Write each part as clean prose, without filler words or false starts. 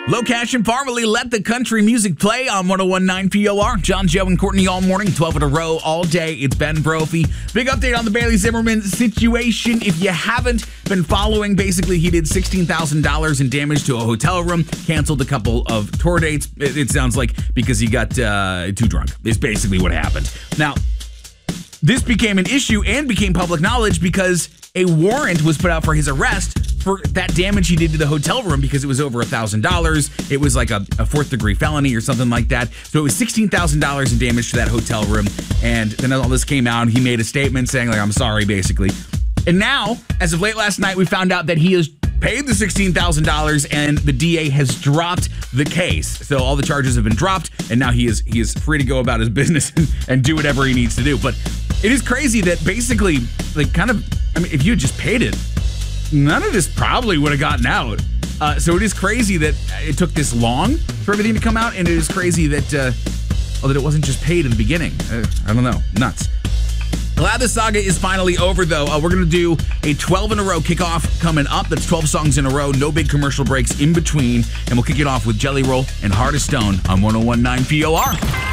Low Cash and Farley let the country music play on 101.9 POR. John, Joe, and Courtney all morning, 12 in a row, all day. It's Ben Brophy. Big update on the Bailey Zimmerman situation. If you haven't been following, basically he did $16,000 in damage to a hotel room, canceled a couple of tour dates. It sounds like because he got too drunk is basically what happened. Now, this became an issue and became public knowledge because a warrant was put out for his arrest for that damage he did to the hotel room because it was over $1,000. It was like a fourth-degree felony or something like that. So it was $16,000 in damage to that hotel room. And then all this came out, he made a statement saying, like, I'm sorry, basically. And now, as of late last night, we found out that he has paid the $16,000 and the DA has dropped the case. So all the charges have been dropped, and now he is free to go about his business and do whatever he needs to do. But it is crazy that basically, like, if you had just paid it, none of this probably would have gotten out. So it is crazy that it took this long for everything to come out, and it is crazy that it wasn't just paid in the beginning. I don't know. Nuts. Glad the saga is finally over, though. We're going to do a 12 in a row kickoff coming up. That's 12 songs in a row, no big commercial breaks in between. And we'll kick it off with Jelly Roll and Heart of Stone on 101.9 POR.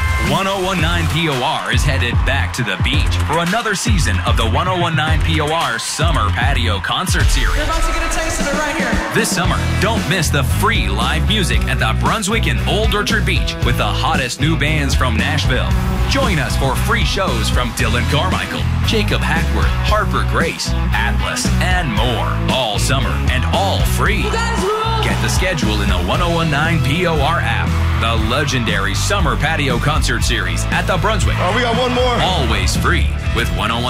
101.9 POR is headed back to the beach for another season of the 101.9 POR Summer Patio Concert Series. You're about to get a taste of it right here. This summer, don't miss the free live music at the Brunswick and Old Orchard Beach with the hottest new bands from Nashville. Join us for free shows from Dylan Carmichael, Jacob Hackworth, Harper Grace, Atlas, and more. All summer and all free. Get the schedule in the 101.9 POR app. The legendary Summer Patio Concert Series at the Brunswick. We got one more. Always free with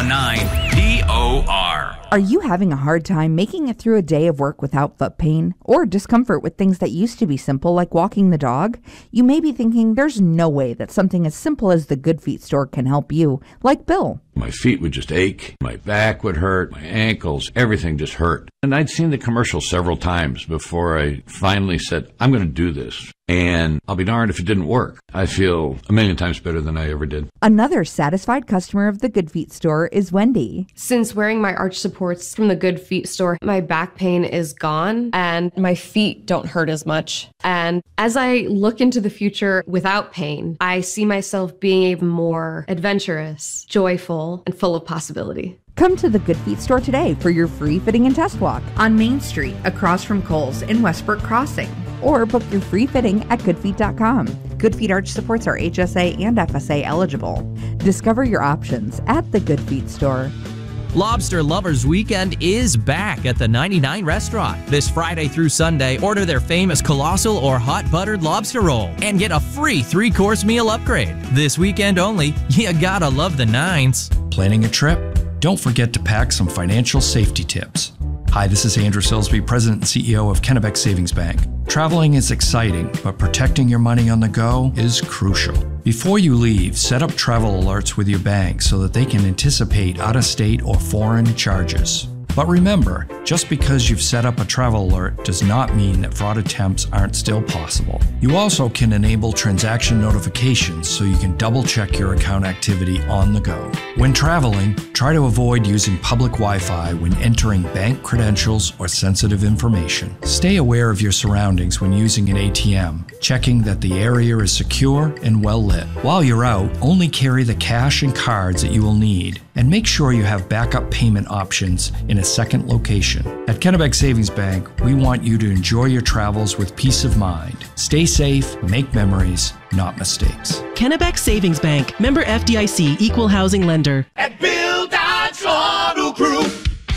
101.9 POR. Are you having a hard time making it through a day of work without foot pain or discomfort with things that used to be simple, like walking the dog? You may be thinking there's no way that something as simple as the Good Feet store can help you, like Bill. My feet would just ache, my back would hurt, my ankles, everything just hurt. And I'd seen the commercial several times before I finally said, I'm going to do this. And I'll be darned if it didn't work. I feel a million times better than I ever did. Another satisfied customer of the Good Feet store is Wendy. Since wearing my arch supports from the Good Feet store, my back pain is gone and my feet don't hurt as much. And as I look into the future without pain, I see myself being even more adventurous, joyful, and full of possibility. Come to the Good Feet store today for your free fitting and test walk on Main Street, across from Kohl's in Westbrook Crossing. Or book your free fitting at goodfeet.com. Good Feet arch supports are HSA and FSA eligible. Discover your options at the Good Feet store. Lobster Lovers Weekend is back at the 99 Restaurant. This Friday through Sunday, order their famous colossal or hot buttered lobster roll and get a free 3-course meal upgrade. This weekend only, you gotta love the nines. Planning a trip? Don't forget to pack some financial safety tips. Hi, this is Andrew Silsby, President and CEO of Kennebec Savings Bank. Traveling is exciting, but protecting your money on the go is crucial. Before you leave, set up travel alerts with your bank so that they can anticipate out-of-state or foreign charges. But remember, just because you've set up a travel alert does not mean that fraud attempts aren't still possible. You also can enable transaction notifications so you can double-check your account activity on the go. When traveling, try to avoid using public Wi-Fi when entering bank credentials or sensitive information. Stay aware of your surroundings when using an ATM, checking that the area is secure and well lit. While you're out, only carry the cash and cards that you will need, and make sure you have backup payment options in a second location. At Kennebec Savings Bank, we want you to enjoy your travels with peace of mind. Stay safe, make memories, not mistakes. Kennebec Savings Bank, member FDIC, equal housing lender. At Bill Dodge Auto Group.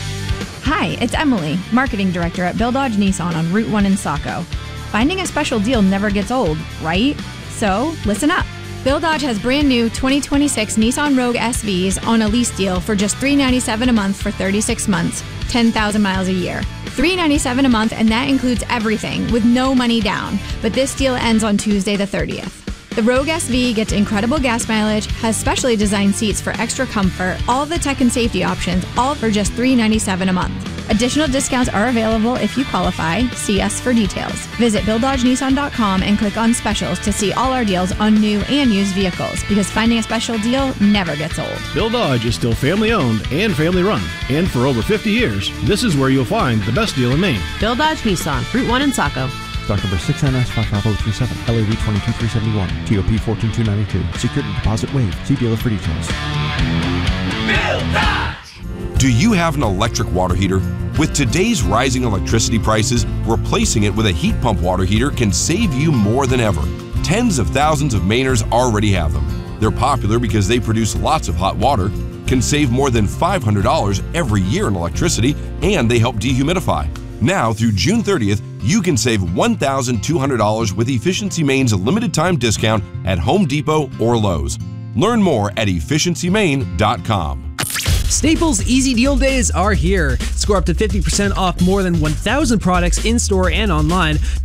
Hi, it's Emily, Marketing Director at Bill Dodge Nissan on Route 1 in Saco. Finding a special deal never gets old, right? So, listen up. Bill Dodge has brand new 2026 Nissan Rogue SVs on a lease deal for just $397 a month for 36 months, 10,000 miles a year. $397 a month, and that includes everything with no money down. But this deal ends on Tuesday the 30th. The Rogue SV gets incredible gas mileage, has specially designed seats for extra comfort, all the tech and safety options, all for just $397 a month. Additional discounts are available if you qualify. See us for details. Visit BillDodgeNissan.com and click on specials to see all our deals on new and used vehicles, because finding a special deal never gets old. Bill Dodge is still family owned and family run. And for over 50 years, this is where you'll find the best deal in Maine. Bill Dodge Nissan, Route 1 in Saco. Stock number 6NS55037, LAV 22371, TOP 14292. Security deposit waived. See dealer for details. Do you have an electric water heater? With today's rising electricity prices, replacing it with a heat pump water heater can save you more than ever. Tens of thousands of Mainers already have them. They're popular because they produce lots of hot water, can save more than $500 every year in electricity, and they help dehumidify. Now, through June 30th, you can save $1,200 with Efficiency Maine's limited time discount at Home Depot or Lowe's. Learn more at efficiencymaine.com. Staples Easy Deal Days are here. Score up to 50% off more than 1,000 products in-store and online.